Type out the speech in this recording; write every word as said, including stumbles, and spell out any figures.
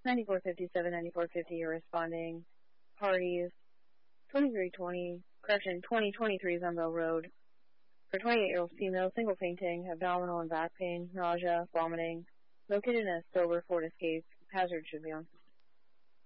ninety-four fifty-seven, ninety-four fifty are responding. Parties. twenty-three twenty, correction, twenty twenty-three Zumbo Road. For twenty-eight-year-old female, single fainting, abdominal and back pain, nausea, vomiting. Located in a sober Ford Escape. Hazard should be on.